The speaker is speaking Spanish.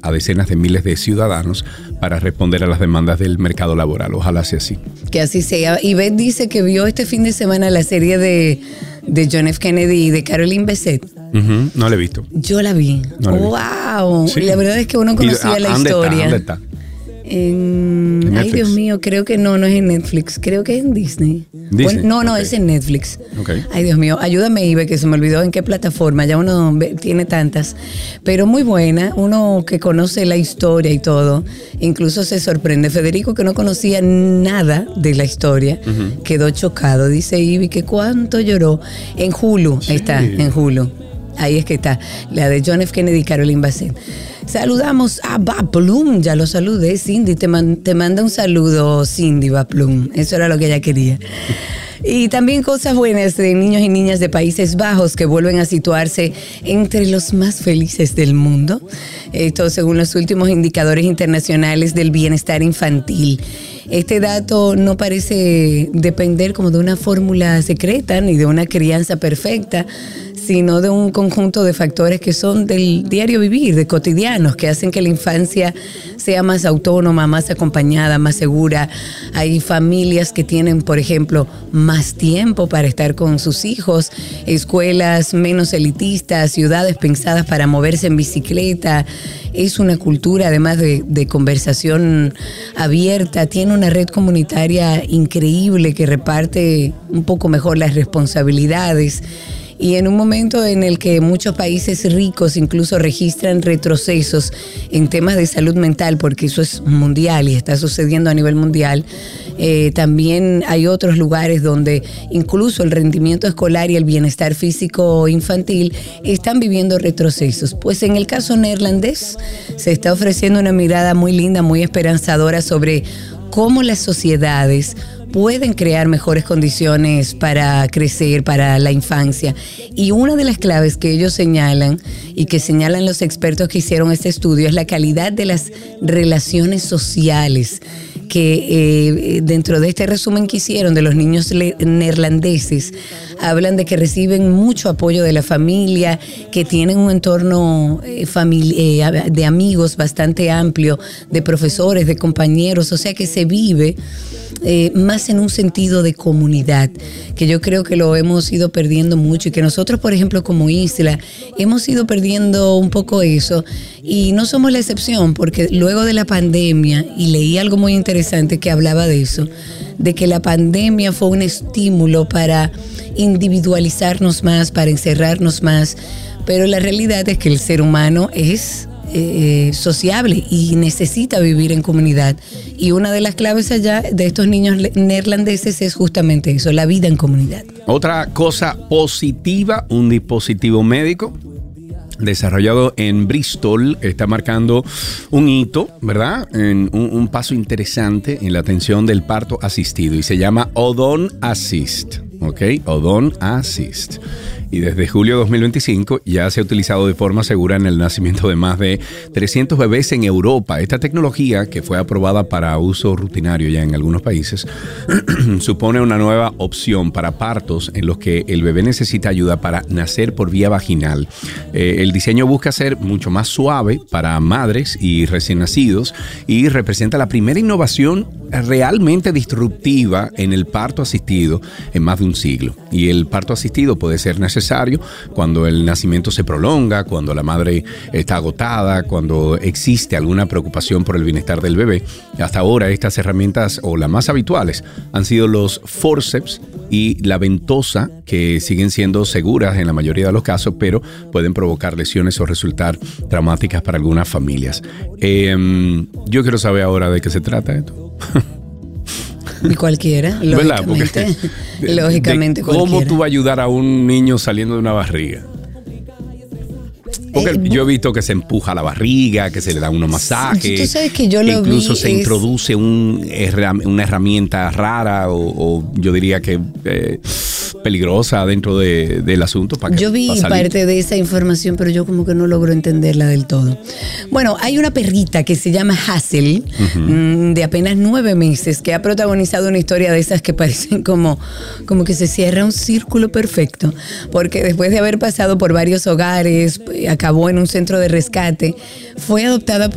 a decenas de miles de ciudadanos para responder a las demandas del mercado laboral. Ojalá sea así. Que así sea. Y Beth dice que vio este fin de semana la serie de John F. Kennedy y de Caroline Bessette. No la he visto. Yo la vi. ¡Wow! Sí. La verdad es que uno conocía la historia. ¿Dónde está? Ay, Dios mío, creo que no es en Netflix, creo que es en Disney. Bueno, no, es en Netflix. Ay, Dios mío, ayúdame, Ibe, que se me olvidó en qué plataforma, ya uno tiene tantas, pero muy buena, uno que conoce la historia y todo, incluso se sorprende. Federico, que no conocía nada de la historia, quedó chocado, dice Ibe, que cuánto lloró. En Hulu, está, en Hulu. Ahí es que está, la de John F. Kennedy y Caroline Bessette. Saludamos a Baplum, ya lo saludé. Cindy, te manda un saludo, Cindy Baplum. Eso era lo que ella quería. Y también cosas buenas de niños y niñas de Países Bajos que vuelven a situarse entre los más felices del mundo. Esto según los últimos indicadores internacionales del bienestar infantil. Este dato no parece depender como de una fórmula secreta ni de una crianza perfecta, sino de un conjunto de factores que son del diario vivir, de cotidianos, que hacen que la infancia sea más autónoma, más acompañada, más segura. Hay familias que tienen, por ejemplo, más tiempo para estar con sus hijos, escuelas menos elitistas, ciudades pensadas para moverse en bicicleta. Es una cultura, además de conversación abierta, tiene una red comunitaria increíble que reparte un poco mejor las responsabilidades. Y en un momento en el que muchos países ricos incluso registran retrocesos en temas de salud mental, porque eso es mundial y está sucediendo a nivel mundial, también hay otros lugares donde incluso el rendimiento escolar y el bienestar físico infantil están viviendo retrocesos. Pues en el caso neerlandés se está ofreciendo una mirada muy linda, muy esperanzadora sobre cómo las sociedades pueden crear mejores condiciones para crecer, para la infancia. Y una de las claves que ellos señalan y que señalan los expertos que hicieron este estudio es la calidad de las relaciones sociales, que dentro de este resumen que hicieron de los niños neerlandeses, hablan de que reciben mucho apoyo de la familia, que tienen un entorno de amigos bastante amplio, de profesores, de compañeros, o sea que se vive más en un sentido de comunidad, que yo creo que lo hemos ido perdiendo mucho y que nosotros, por ejemplo, como isla, hemos ido perdiendo un poco eso y no somos la excepción, porque luego de la pandemia, y leí algo muy interesante que hablaba de eso, de que la pandemia fue un estímulo para individualizarnos más, para encerrarnos más, pero la realidad es que el ser humano es sociable y necesita vivir en comunidad, y una de las claves allá de estos niños neerlandeses es justamente eso, la vida en comunidad. Otra cosa positiva, un dispositivo médico desarrollado en Bristol está marcando un hito, ¿verdad? Un paso interesante en la atención del parto asistido, y se llama Odon Assist, ¿ok? Odon Assist. Y desde julio de 2025 ya se ha utilizado de forma segura en el nacimiento de más de 300 bebés en Europa. Esta tecnología, que fue aprobada para uso rutinario ya en algunos países, supone una nueva opción para partos en los que el bebé necesita ayuda para nacer por vía vaginal. El diseño busca ser mucho más suave para madres y recién nacidos y representa la primera innovación realmente disruptiva en el parto asistido en más de un siglo. Y el parto asistido puede ser necesario cuando el nacimiento se prolonga, cuando la madre está agotada, cuando existe alguna preocupación por el bienestar del bebé. Hasta ahora estas herramientas, o las más habituales, han sido los forceps y la ventosa, que siguen siendo seguras en la mayoría de los casos, pero pueden provocar lesiones o resultar traumáticas para algunas familias. Yo quiero saber ahora de qué se trata esto. Y cualquiera, lógicamente. Lógicamente, ¿cómo cualquiera. ¿Cómo tú vas a ayudar a un niño saliendo de una barriga? Porque yo he visto que se empuja la barriga, que se le da unos masajes. Tú sabes que yo lo incluso vi, se introduce una herramienta rara o yo diría que peligrosa dentro del asunto. Yo vi parte de esa información, pero yo como que no logro entenderla del todo. Bueno, hay una perrita que se llama Hazel, de apenas 9 meses, que ha protagonizado una historia de esas que parecen como que se cierra un círculo perfecto, porque después de haber pasado por varios hogares, acabó en un centro de rescate, fue adoptada por